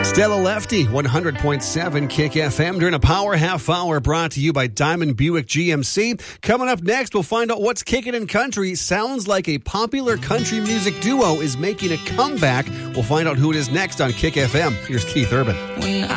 Stella Lefty, 100.7 Kick FM during a power half hour brought to you by Diamond Buick GMC. Coming up next, we'll find out what's kicking in country. Sounds like a popular country music duo is making a comeback. We'll find out who it is next on Kick FM. Here's Keith Urban.